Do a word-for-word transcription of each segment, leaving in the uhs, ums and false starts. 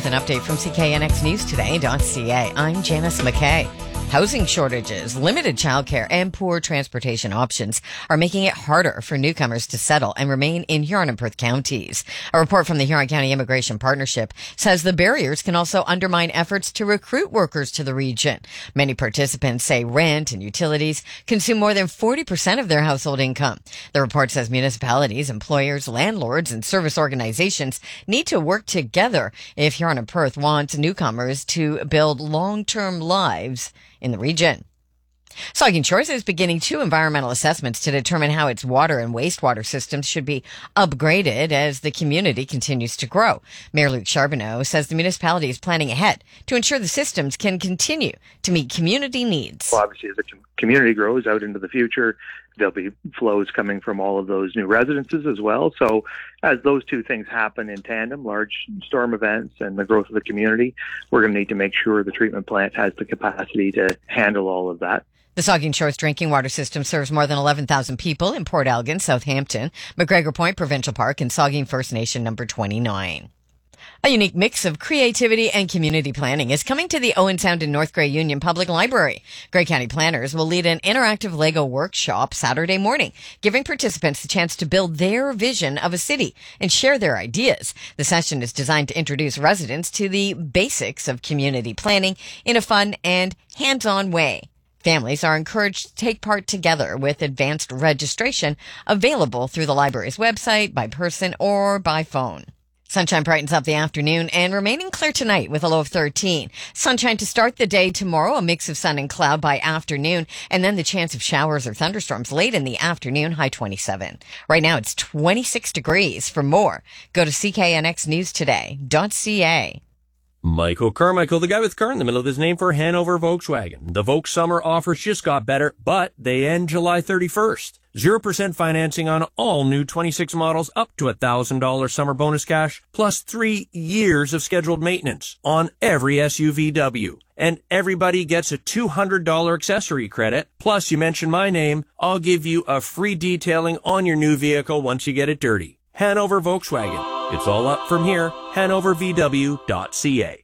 an update from C K N X News Today dot C A. I'm Janice McKay. Housing shortages, limited childcare, and poor transportation options are making it harder for newcomers to settle and remain in Huron and Perth counties. A report from the Huron County Immigration Partnership says the barriers can also undermine efforts to recruit workers to the region. Many participants say rent and utilities consume more than forty percent of their household income. The report says municipalities, employers, landlords, and service organizations need to work together if Huron and Perth want newcomers to build long-term lives in the region. Saugeen Shores is beginning two environmental assessments to determine how its water and wastewater systems should be upgraded as the community continues to grow. Mayor Luc Charbonneau says the municipality is planning ahead to ensure the systems can continue to meet community needs. Well, obviously, as the community grows out into the future, there'll be flows coming from all of those new residences as well. So as those two things happen in tandem, large storm events and the growth of the community, we're going to need to make sure the treatment plant has the capacity to handle all of that. The Saugeen Shores drinking water system serves more than eleven thousand people in Port Elgin, Southampton, McGregor Point Provincial Park, and Saugeen First Nation number twenty-nine. A unique mix of creativity and community planning is coming to the Owen Sound and North Grey Union Public Library. Grey County planners will lead an interactive Lego workshop Saturday morning, giving participants the chance to build their vision of a city and share their ideas. The session is designed to introduce residents to the basics of community planning in a fun and hands-on way. Families are encouraged to take part together with advanced registration available through the library's website, by person, or by phone. Sunshine brightens up the afternoon and remaining clear tonight with a low of thirteen. Sunshine to start the day tomorrow, a mix of sun and cloud by afternoon, and then the chance of showers or thunderstorms late in the afternoon, high twenty-seven. Right now it's twenty-six degrees. For more, go to C K N X News Today dot C A. Michael Carmichael, the guy with car in the middle of his name for Hanover Volkswagen. The Volks summer offers just got better, but they end July thirty-first. zero percent financing on all new twenty-six models up to one thousand dollars summer bonus cash, plus three years of scheduled maintenance on every S U V W. And everybody gets a two hundred dollars accessory credit. Plus, you mention my name, I'll give you a free detailing on your new vehicle once you get it dirty. Hanover Volkswagen. It's all up from here. Hanover V W dot C A.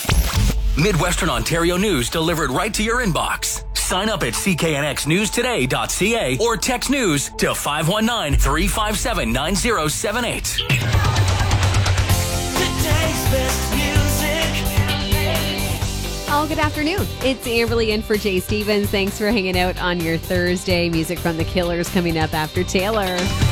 Midwestern Ontario news delivered right to your inbox. Sign up at C K N X News Today dot C A or text news to five one nine, three five seven, nine zero seven eight. Today's best music. Oh, good afternoon. It's Amberly in for Jay Stevens. Thanks for hanging out on your Thursday. Music from The Killers coming up after Taylor.